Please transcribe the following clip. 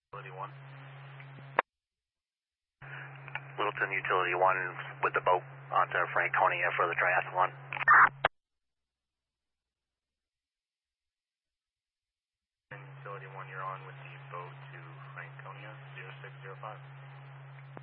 Utility 1. Littleton Utility 1 with the boat onto Franconia for the triathlon. And Utility 1, you're on with the boat to Franconia, 0605.